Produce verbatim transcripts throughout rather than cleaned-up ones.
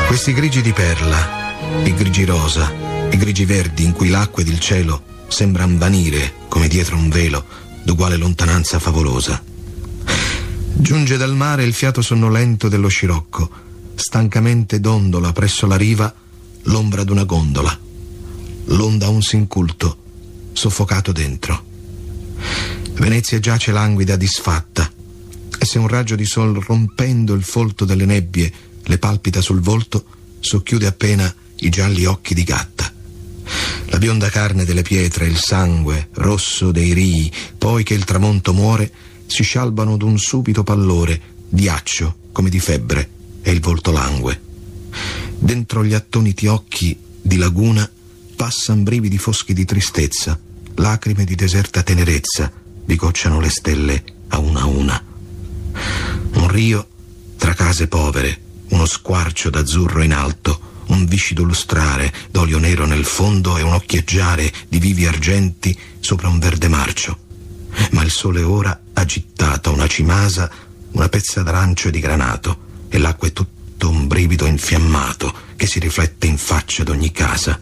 Questi grigi di perla, i grigi rosa, i grigi verdi in cui l'acqua ed il cielo sembran vanire come dietro un velo d'uguale lontananza favolosa. Giunge dal mare il fiato sonnolento dello scirocco, stancamente dondola presso la riva l'ombra d'una gondola. L'onda un s'inculto, soffocato dentro. Venezia giace languida, disfatta, e se un raggio di sol rompendo il folto delle nebbie le palpita sul volto, socchiude appena i gialli occhi di gatta. La bionda carne delle pietre, il sangue rosso dei rii, poi che il tramonto muore, si scialbano d'un subito pallore, ghiaccio come di febbre, e il volto langue. Dentro gli attoniti occhi di laguna passan brividi foschi di tristezza, lacrime di deserta tenerezza, vi gocciano le stelle a una a una. Un rio tra case povere, uno squarcio d'azzurro in alto, un viscido lustrare d'olio nero nel fondo e un occhieggiare di vivi argenti sopra un verde marcio. Ma il sole ora ha gittata una cimasa, una pezza d'arancio e di granato, e l'acqua è tutto un brivido infiammato che si riflette in faccia d'ogni casa.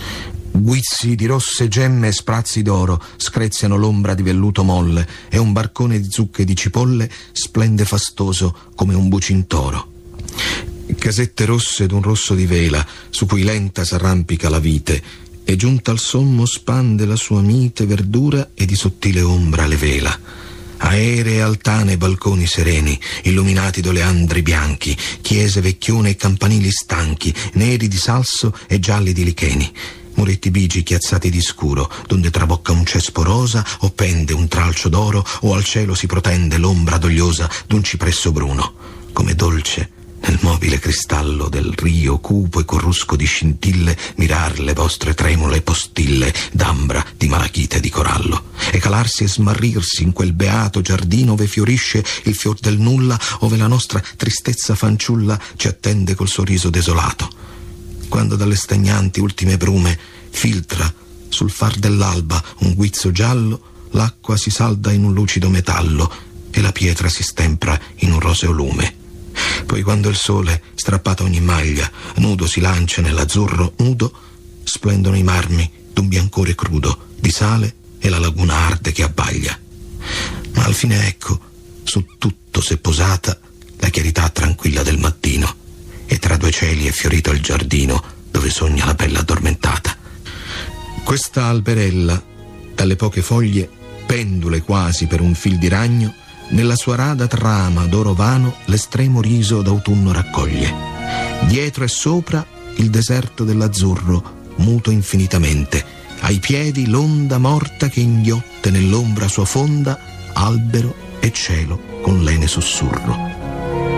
Guizzi di rosse gemme e sprazzi d'oro screziano l'ombra di velluto molle, e un barcone di zucche e di cipolle splende fastoso come un bucintoro. Casette rosse d'un rosso di vela su cui lenta s'arrampica la vite, e giunta al sommo spande la sua mite verdura e di sottile ombra le vela. Aeree altane balconi sereni, illuminati d'oleandri bianchi, chiese vecchione e campanili stanchi, neri di salso e gialli di licheni. Muretti bigi chiazzati di scuro, donde trabocca un cespo rosa o pende un tralcio d'oro, o al cielo si protende l'ombra dogliosa d'un cipresso bruno. Come dolce nel mobile cristallo del rio cupo e corrusco di scintille mirar le vostre tremule postille d'ambra, di malachite e di corallo, e calarsi e smarrirsi in quel beato giardino ove fiorisce il fior del nulla, ove la nostra tristezza fanciulla ci attende col sorriso desolato. Quando dalle stagnanti ultime brume filtra sul far dell'alba un guizzo giallo, l'acqua si salda in un lucido metallo e la pietra si stempra in un roseo lume. Poi quando il sole, strappata ogni maglia, nudo si lancia nell'azzurro nudo, splendono i marmi d'un biancore crudo di sale e la laguna arde che abbaglia. Ma al fine ecco, su tutto s'è posata la chiarità tranquilla del mattino, e tra due cieli è fiorito il giardino dove sogna la bella addormentata. Questa alberella, dalle poche foglie, pendule quasi per un fil di ragno, nella sua rada trama d'oro vano l'estremo riso d'autunno raccoglie. Dietro e sopra il deserto dell'azzurro, muto infinitamente, ai piedi l'onda morta che inghiotte nell'ombra sua fonda albero e cielo con lene sussurro.